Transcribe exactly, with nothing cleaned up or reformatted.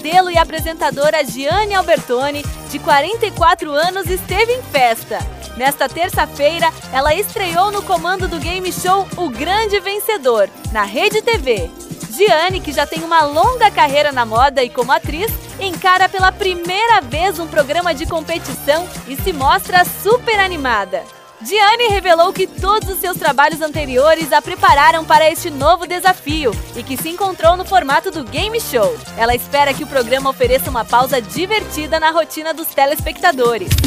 modelo e apresentadora Gianni Albertoni, de quarenta e quatro anos, esteve em festa. Nesta terça-feira, ela estreou no comando do game show O Grande Vencedor, na Rede T V. Gianni, que já tem uma longa carreira na moda e como atriz, encara pela primeira vez um programa de competição e se mostra super animada. Gianni revelou que todos os seus trabalhos anteriores a prepararam para este novo desafio e que se encontrou no formato do game show. Ela espera que o programa ofereça uma pausa divertida na rotina dos telespectadores.